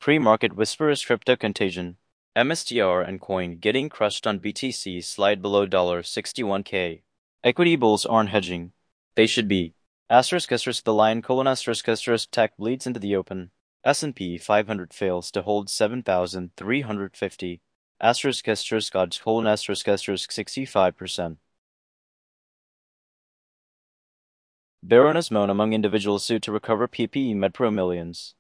Pre-market whisperers crypto contagion. MSTR and coin getting crushed on BTC slide below $61K. Equity bulls aren't hedging. They should be. Asterisk the line : tech bleeds into the open. S&P 500 fails to hold 7,350. God's : 65%. Baroness moan among individuals sued to recover PPE MedPro millions.